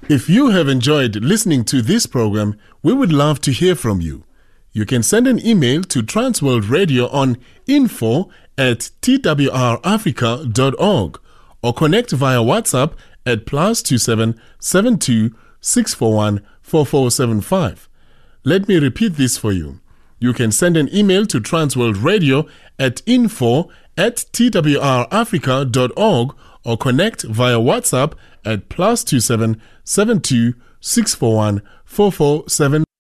If you have enjoyed listening to this program, we would love to hear from you. You can send an email to Transworld Radio on info@twrafrica.org or connect via WhatsApp at +27 72 641 4475. Let me repeat this for you. You can send an email to Transworld Radio at info@twrafrica.org or connect via WhatsApp at +27 72 641 4475.